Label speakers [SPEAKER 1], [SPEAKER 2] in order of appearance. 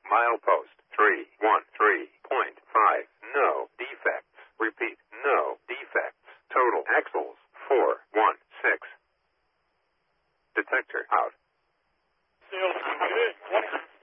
[SPEAKER 1] Milepost 313.5. No defects. Repeat, no defects. Total axles 416. Detector out.
[SPEAKER 2] Still good.